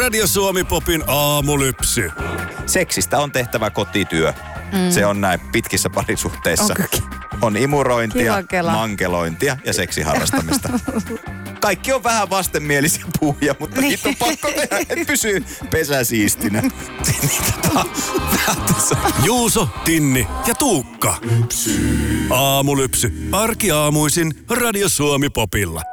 Radio Suomi Popin aamulypsy. Seksistä on tehtävä kotityö. Se on näin pitkissä parisuhteissa. Onkokin? On imurointia, Kiva kela. mankelointia ja seksiharrastamista. Kaikki on vähän vastenmielisiä puhuja, mutta niitä on pakko tehdä, että pysyy pesä siistinä. Juuso, Tinni ja Tuukka. Aamulypsy. Arkiaamuisin Radio Suomi Popilla.